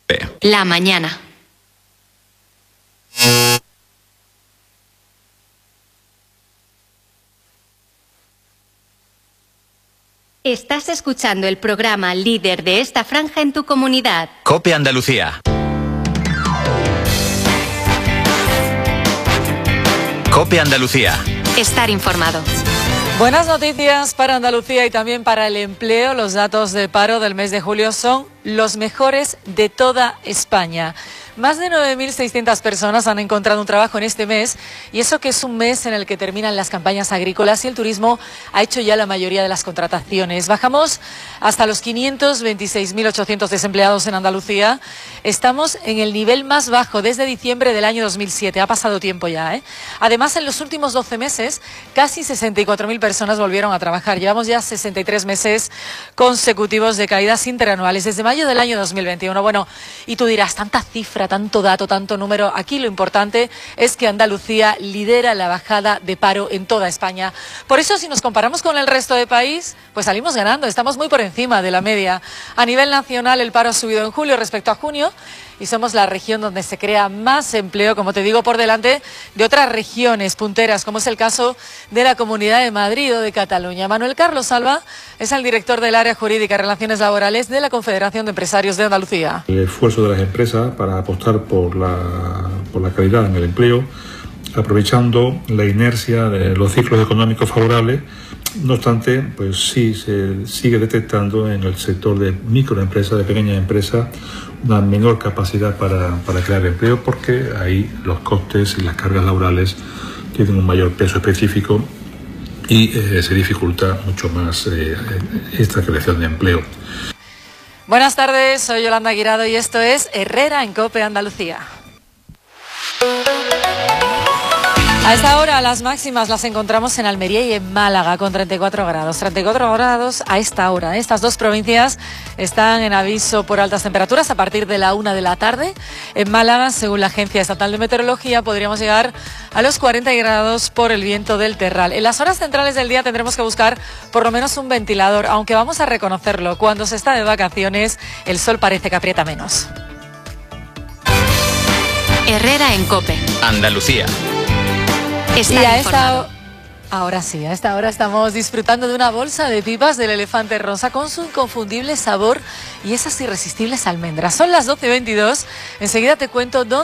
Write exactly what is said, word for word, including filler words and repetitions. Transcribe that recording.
La mañana. Estás escuchando el programa líder de esta franja en tu comunidad. COPE Andalucía. COPE Andalucía. Estar informado. Buenas noticias para Andalucía y también para el empleo. Los datos de paro del mes de julio son los mejores de toda España. Más de nueve mil seiscientas personas han encontrado un trabajo en este mes, y eso que es un mes en el que terminan las campañas agrícolas y el turismo ha hecho ya la mayoría de las contrataciones. Bajamos hasta los quinientos veintiséis mil ochocientos desempleados en Andalucía. Estamos en el nivel más bajo desde diciembre del año dos mil siete. Ha pasado tiempo ya, ¿eh? Además, en los últimos doce meses, casi sesenta y cuatro mil personas volvieron a trabajar. Llevamos ya sesenta y tres meses consecutivos de caídas interanuales desde mayo del año dos mil veintiuno. Bueno, y tú dirás, tanta cifra, tanto dato, tanto número. Aquí lo importante es que Andalucía lidera la bajada de paro en toda España. Por eso, si nos comparamos con el resto del país, pues salimos ganando. Estamos muy por encima de la media. A nivel nacional, el paro ha subido en julio respecto a junio, y somos la región donde se crea más empleo, como te digo, por delante de otras regiones punteras, como es el caso de la Comunidad de Madrid o de Cataluña. Manuel Carlos Alba es el director del área jurídica y relaciones laborales de la Confederación de Empresarios de Andalucía. El esfuerzo de las empresas para apostar por la, por la calidad en el empleo, aprovechando la inercia de los ciclos económicos favorables. No obstante, pues sí se sigue detectando en el sector de microempresas, de pequeñas empresas, una menor capacidad para, para crear empleo, porque ahí los costes y las cargas laborales tienen un mayor peso específico y eh, se dificulta mucho más eh, esta creación de empleo. Buenas tardes, soy Yolanda Guirado y esto es Herrera en COPE Andalucía. A esta hora las máximas las encontramos en Almería y en Málaga con treinta y cuatro grados. treinta y cuatro grados a esta hora. Estas dos provincias están en aviso por altas temperaturas a partir de la una de la tarde. En Málaga, según la Agencia Estatal de Meteorología, podríamos llegar a los cuarenta grados por el viento del terral. En las horas centrales del día tendremos que buscar por lo menos un ventilador, aunque vamos a reconocerlo, cuando se está de vacaciones el sol parece que aprieta menos. Herrera en COPE. Andalucía. Estar y a informado. esta Ahora sí, a esta hora estamos disfrutando de una bolsa de pipas del Elefante Rosa con su inconfundible sabor y esas irresistibles almendras. Son las doce veintidós. Enseguida te cuento dónde